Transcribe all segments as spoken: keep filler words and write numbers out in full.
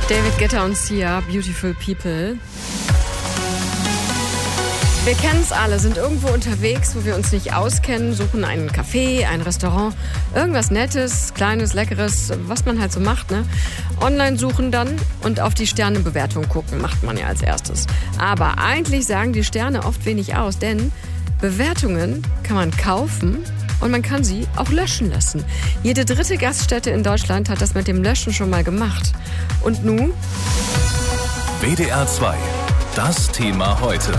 David Guetta und Sia, Beautiful People. Wir kennen es alle, sind irgendwo unterwegs, wo wir uns nicht auskennen, suchen einen Café, ein Restaurant, irgendwas Nettes, Kleines, Leckeres, was man halt so macht, ne? Online suchen dann und auf die Sternebewertung gucken, macht man ja als erstes. Aber eigentlich sagen die Sterne oft wenig aus, denn Bewertungen kann man kaufen und man kann sie auch löschen lassen. Jede dritte Gaststätte in Deutschland hat das mit dem Löschen schon mal gemacht. Und nun? W D R zwei, das Thema heute.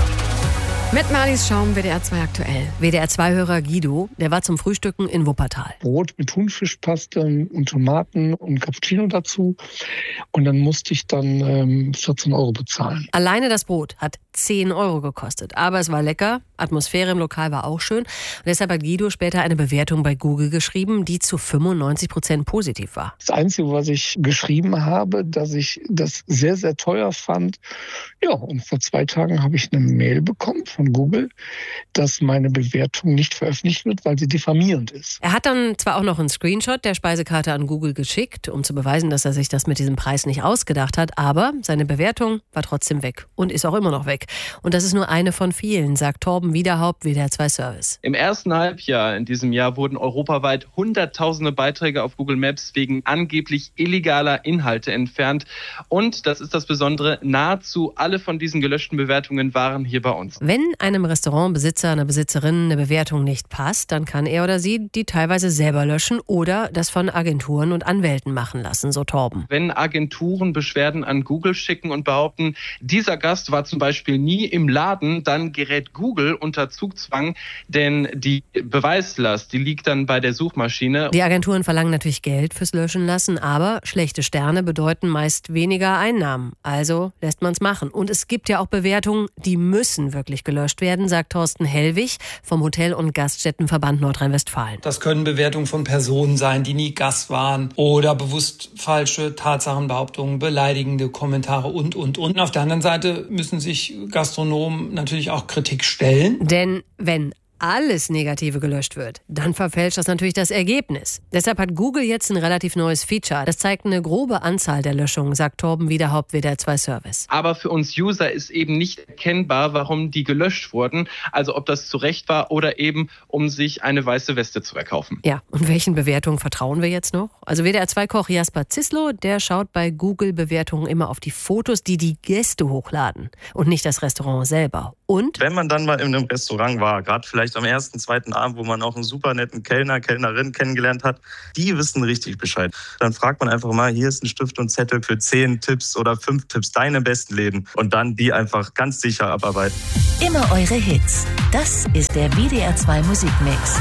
Mit Marlies Schaum, W D R zwei aktuell. W D R zwei Hörer Guido, der war zum Frühstücken in Wuppertal. Brot mit Thunfischpaste und Tomaten und Cappuccino dazu. Und dann musste ich dann ähm, vierzehn Euro bezahlen. Alleine das Brot hat zehn Euro gekostet. Aber es war lecker, Atmosphäre im Lokal war auch schön. Und deshalb hat Guido später eine Bewertung bei Google geschrieben, die zu fünfundneunzig Prozent positiv war. Das Einzige, was ich geschrieben habe, dass ich das sehr, sehr teuer fand. Ja, und vor zwei Tagen habe ich eine Mail bekommen von Google, dass meine Bewertung nicht veröffentlicht wird, weil sie diffamierend ist. Er hat dann zwar auch noch einen Screenshot der Speisekarte an Google geschickt, um zu beweisen, dass er sich das mit diesem Preis nicht ausgedacht hat, aber seine Bewertung war trotzdem weg und ist auch immer noch weg. Und das ist nur eine von vielen, sagt Torben Wiederhaupt, W D R zwei Service. Im ersten Halbjahr in diesem Jahr wurden europaweit hunderttausende Beiträge auf Google Maps wegen angeblich illegaler Inhalte entfernt. Und, das ist das Besondere, nahezu alle von diesen gelöschten Bewertungen waren hier bei uns. Wenn einem Restaurantbesitzer, einer Besitzerin eine Bewertung nicht passt, dann kann er oder sie die teilweise selber löschen oder das von Agenturen und Anwälten machen lassen, so Torben. Wenn Agenturen Beschwerden an Google schicken und behaupten, dieser Gast war zum Beispiel nie im Laden, dann gerät Google unter Zugzwang, denn die Beweislast, die liegt dann bei der Suchmaschine. Die Agenturen verlangen natürlich Geld fürs Löschen lassen, aber schlechte Sterne bedeuten meist weniger Einnahmen. Also lässt man es machen. Und es gibt ja auch Bewertungen, die müssen wirklich gelöscht werden, sagt Thorsten Hellwig vom Hotel- und Gaststättenverband Nordrhein-Westfalen. Das können Bewertungen von Personen sein, die nie Gast waren oder bewusst falsche Tatsachenbehauptungen, beleidigende Kommentare und, und, und. Und auf der anderen Seite müssen sich Gastronomen natürlich auch Kritik stellen. Denn wenn alles Negative gelöscht wird, dann verfälscht das natürlich das Ergebnis. Deshalb hat Google jetzt ein relativ neues Feature. Das zeigt eine grobe Anzahl der Löschungen, sagt Torben Wiederhaupt, W D R zwei Service. Aber für uns User ist eben nicht erkennbar, warum die gelöscht wurden. Also ob das zu Recht war oder eben, um sich eine weiße Weste zu erkaufen. Ja, und welchen Bewertungen vertrauen wir jetzt noch? Also W D R zwei Koch Jasper Zislo, der schaut bei Google-Bewertungen immer auf die Fotos, die die Gäste hochladen und nicht das Restaurant selber. Und wenn man dann mal in einem Restaurant war, gerade vielleicht am ersten, zweiten Abend, wo man auch einen super netten Kellner, Kellnerin kennengelernt hat, die wissen richtig Bescheid. Dann fragt man einfach mal, hier ist ein Stift und Zettel für zehn Tipps oder fünf Tipps, deine besten Läden. Und dann die einfach ganz sicher abarbeiten. Immer eure Hits. Das ist der W D R zwei Musikmix.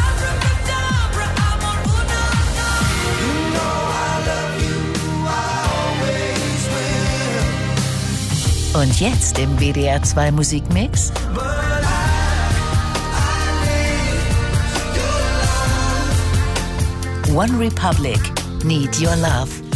Und jetzt im W D R zwei Musikmix One Republic, Need Your Love.